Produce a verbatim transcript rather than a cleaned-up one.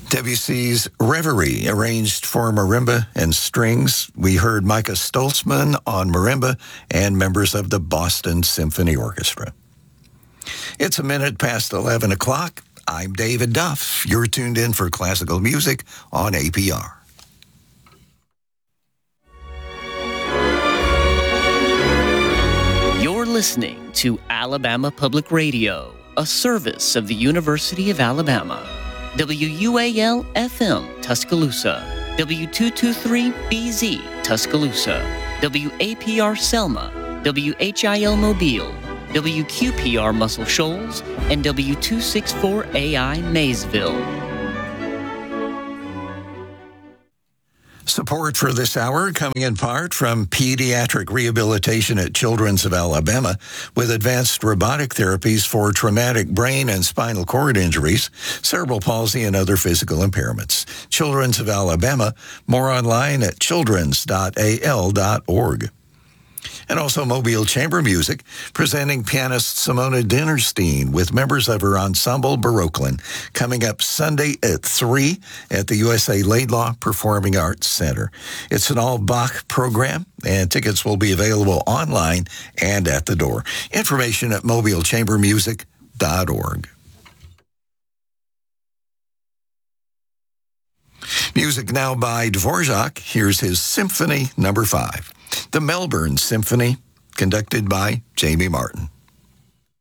Debussy's Reverie, arranged for marimba and strings. We heard Micah Stoltzman on marimba and members of the Boston Symphony Orchestra. It's a minute past eleven o'clock. I'm David Duff. You're tuned in for classical music on A P R. You're listening to Alabama Public Radio, a service of the University of Alabama. W U A L F M Tuscaloosa, W two twenty-three B Z Tuscaloosa, W A P R Selma, W H I L Mobile, W Q P R Muscle Shoals, and W two sixty-four A I Maysville. Support for this hour coming in part from Pediatric Rehabilitation at Children's of Alabama with advanced robotic therapies for traumatic brain and spinal cord injuries, cerebral palsy, and other physical impairments. Children's of Alabama, more online at childrens dot a l dot org. And also Mobile Chamber Music, presenting pianist Simona Dinnerstein with members of her ensemble Baroquelin, coming up Sunday at three at the U S A Laidlaw Performing Arts Center. It's an all-Bach program, and tickets will be available online and at the door. Information at mobile chamber music dot org. Music now by Dvorak. Here's his Symphony Number Five. The Melbourne Symphony, conducted by Jamie Martin.